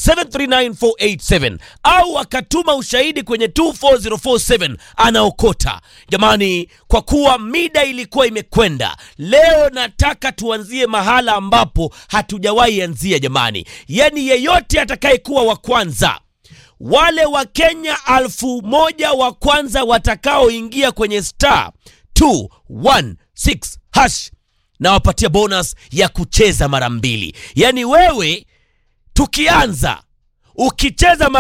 739 au akatuma ushahidi kwenye 24047 anaokota. Jamani, kwa kuwa mida ilikuwa imekwenda, leo nataka tuanzie mahala ambapo hatujawahi anzia jamani. Yani yeyote atakayekuwa wa kwanza, wale wa Kenya 1000 wa kwanza watakaoingia kwenye star 216 hash, na wapatia bonus ya kucheza mara 2. Yani wewe tukianza ukicheza